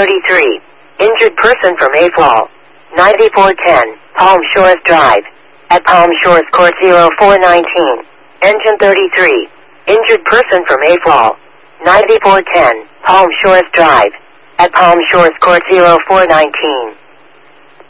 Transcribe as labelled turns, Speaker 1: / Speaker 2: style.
Speaker 1: 33. Injured person from Mayfall. 9410, Palm Shores Drive. At Palm Shores Court 0419. Engine 33. Injured person from Mayfall. 9410, Palm Shores Drive. At Palm Shores Court 0419.